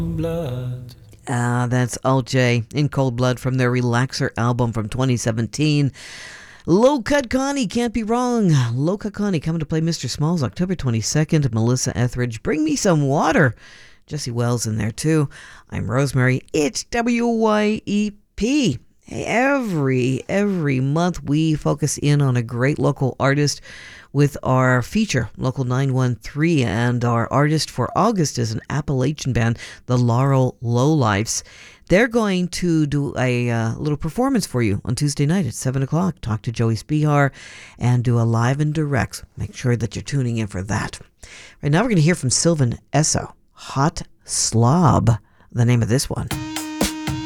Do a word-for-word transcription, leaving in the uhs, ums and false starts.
Blood. Ah, that's Alt J in Cold Blood from their Relaxer album from twenty seventeen. Low Cut Connie, can't be wrong. Low Cut Connie coming to play Mister Smalls October twenty-second. Melissa Etheridge, Bring Me Some Water. Jesse Wells in there too. I'm Rosemary. It's W Y E P. Hey, every, every month we focus in on a great local artist with our feature, Local nine one three, and our artist for August is an Appalachian band, the Laurel Lowlifes. They're going to do a uh, little performance for you on Tuesday night at seven o'clock. Talk to Joey Spihar and do a live and direct. Make sure that you're tuning in for that. Right now we're going to hear from Sylvan Esso, Hot Slob, the name of this one.